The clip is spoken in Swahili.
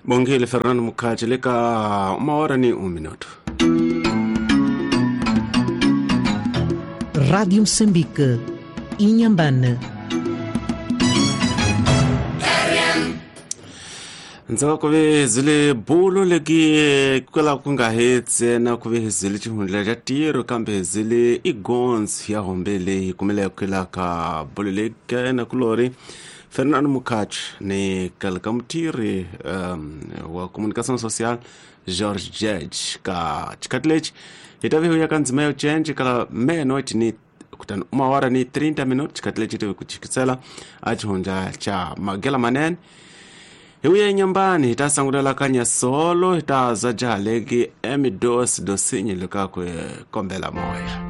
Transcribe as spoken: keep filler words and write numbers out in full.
Bongile Fernando Mukacheleka uma hora ni um minuto. Rádio Moçambique, Inhambane. Ndzaka kuve zile bolo leki kwela kunga hetse na kuve zile chihundla ja tiro kambe zile igons ya hombele kumele kwela ka bolo leki na kulori Fernando Mukach ni kalka mtiri um, wa comunicação social George Judge ka chikatlech itavi huya kanzima yo change kala meia-noite ni kutana uma hora ni trinta minutos chikatlech itavi kuchikitsela achihunja cha magela manen Iwe nyambani itasangudala kanya solo itazajalegi emidos dosinyi luka kwe kombela moya.